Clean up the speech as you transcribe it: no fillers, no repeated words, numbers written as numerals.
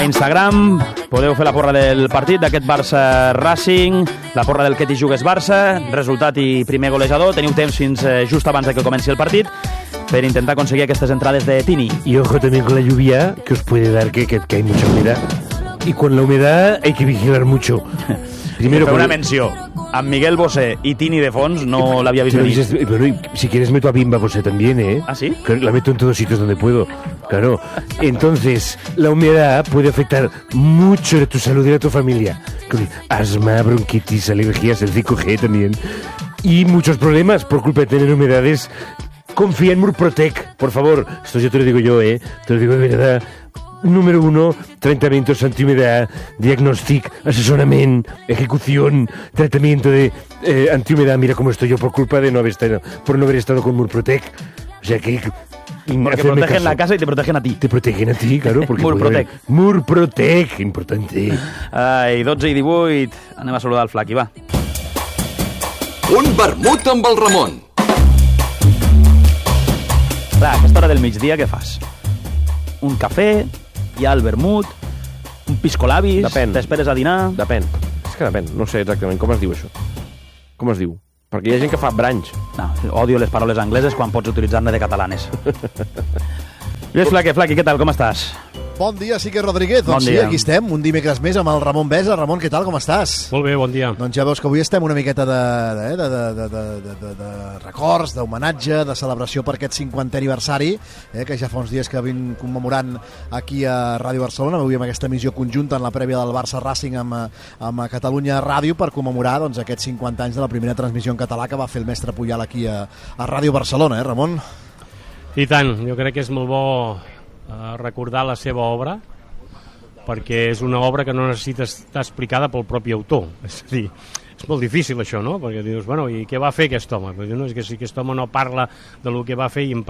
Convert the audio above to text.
A Instagram podeu fer la porra del partit d'aquest Barça-Racing, la porra del que t'hi jugues Barça, resultat i primer golejador. Teniu temps fins just abans de que comenci el partit per intentar conseguir aquestes entrades de Tini. Y ojo también con la lluvia, que os puede dar que hay mucha humedad. Y con la humedad hay que vigilar mucho. Primero, Pero una menció. Amb Miguel Bosé y Tini de fons no l'havia vist venir. Bueno, si quieres meto a Bimba Bosé también, ¿eh? ¿Ah, sí? Que la meto en todos sitios donde puedo, claro. Entonces, la humedad puede afectar mucho a tu salud y a tu familia. Con asma, bronquitis, alergias, el 5G también. Y muchos problemas por culpa de tener humedades. Confía en Murprotec, por favor. Esto ya te lo digo yo, ¿eh? Te lo digo de verdad. Número 1, tratamientos antihumedad, diagnóstico, asesoramiento, ejecución, tratamiento de antihumedad. Mira cómo estoy yo por culpa de no haber estado con Murprotec. O sea que... Porque protegen la casa y te protegen a ti. Te protegen a ti, claro. Porque Murprotec. Murprotec, importante. Ai, 12:18. Anem a saludar el Flaqui, va. Un vermut amb el Ramon. Clar, a aquesta hora del migdia què fas? Un cafè, hi ha el vermut, un piscolabis, t'esperes a dinar... Depèn. És que depèn. No sé exactament com es diu això. Com es diu? Perquè hi ha gent que fa branch. No, odio les paraules angleses quan pots utilitzar-ne de catalanes. Lluís Flaqui, què tal, com estàs? Bon dia, Sique Rodríguez. Doncs sí, aquí estem, un dimecres més amb el Ramon Besa. Ramon, què tal, com estàs? Molt bé, bon dia. Doncs ja veus que avui estem una miqueta de records, d'homenatge, de celebració per aquest 50è aniversari, que ja fa uns dies que vam commemorant aquí a Ràdio Barcelona. Avui amb aquesta emissió conjunta en la prèvia del Barça-Racing amb Catalunya Ràdio per commemorar doncs, aquests 50 anys de la primera transmissió en català que va fer el mestre Puyal aquí a Ràdio Barcelona, Ramon? I tant, jo crec que és molt bo recordar la seva obra, perquè és una obra que no necessita estar explicada pel propi autor. És a dir, és molt difícil això, no? Perquè dius, bueno, i què va fer aquest home? Perquè no, és que si aquest home no parla de lo que va fer i en